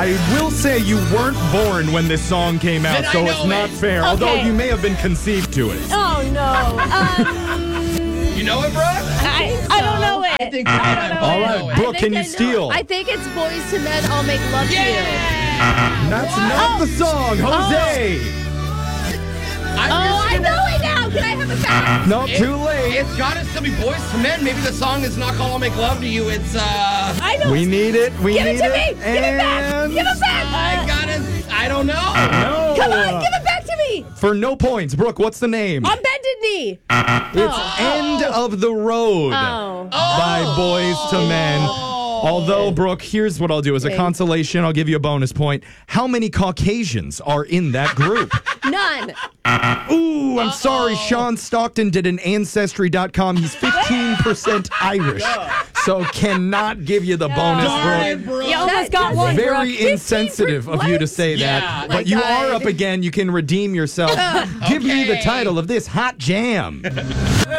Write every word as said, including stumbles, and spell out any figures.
I will say you weren't born when this song came out, Then I so know it's not it. fair. Although Okay. you may have been conceived to it. Oh, no. Um, You know it, Brooke? I, I don't know it. I think I don't know All it. right, I Brooke, think can you I know steal? it. I think it's Boys to Men, I'll Make Love to You. Yeah! That's What? not the song, Jose. I'm Oh, just I gonna- know it now. Can I have a fact? No, It- too late. It's gotta still be Boys to Men. Maybe the song is not called I'll Make Love to You. It's, uh... I know. We need it. We Give need it to me. Give it back. and- Give it back. I gotta... I don't know. No. Come on, give it back to me. For no points, Brooke, what's the name? On bended knee. It's End of the Road Oh. by Boys to Men. Although, Brooke, here's what I'll do. As a Okay. consolation, I'll give you a bonus point. How many Caucasians are in that group? None. Ooh, I'm sorry. Sean Stockton did an Ancestry dot com. He's fifteen percent Irish. So cannot give you the bonus, Darn it, Brooke. Brooke. You almost got one, Very Brooke. insensitive of you to say Yeah. that. Oh But my you God. are up again. You can redeem yourself. Give me the Okay. title of this hot jam.